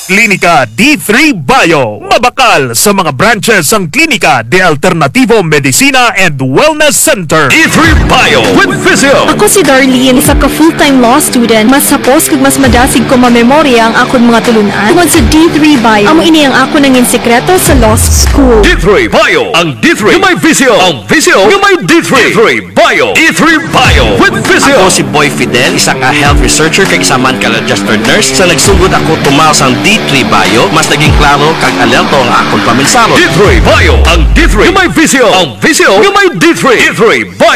Klinika D3 Bio. Mabakal sa mga branches ang Klinika de Alternativo Medicina and Wellness Center. D3 Bio with Physio. Ako si Darlene, isa ka full-time law student. Mas sapos kag mas madasig ko mamemorya ang akon mga tulunan. Tungod sa D3 Bio, amo ini ang ako nangin sekreto sa law school. D3 Bio. Ang D3 yung may Physio. Ang Physio yung may D3. D3 Bio. D3 Bio with Physio. Ako si Boy Fidel, isa ka health researcher kag isa man ka registered nurse. Sa nagsugod ako tumaw sa D3 Bio, mas naging klaro kag alerto ang akong paminsaro. D3 Bio. Ang D3 yung may Physio. Ang Physio yung may D3. D3 Bio.